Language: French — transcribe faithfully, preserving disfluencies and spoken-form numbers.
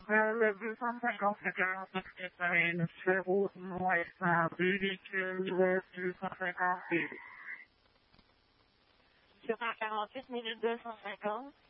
Euh, le deux cent cinquante, c'est un numéro noir véhicule, le deux cent cinquante. C'est en quarante-huit minutes deux cent cinquante.